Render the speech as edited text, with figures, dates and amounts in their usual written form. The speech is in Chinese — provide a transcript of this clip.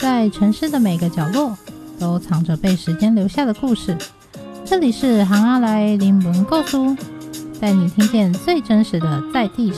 在城市的每个角落都藏着被时间留下的故事。这里是行阿来林文故事，带你听见最真实的在地